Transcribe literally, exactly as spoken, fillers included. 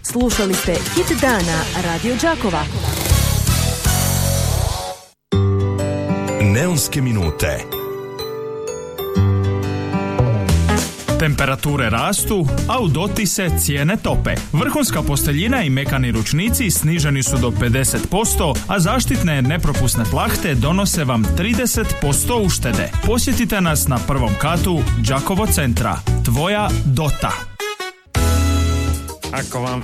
Slušali ste Hit dana Radio Đakova. Neonske minute. Temperature rastu, a u doti se cijene tope. Vrhunska posteljina i mekani ručnici sniženi su do pedeset posto, a zaštitne nepropusne plahte donose vam trideset posto uštede. Posjetite nas na prvom katu Đakovo centra. Tvoja Dota. Ako vam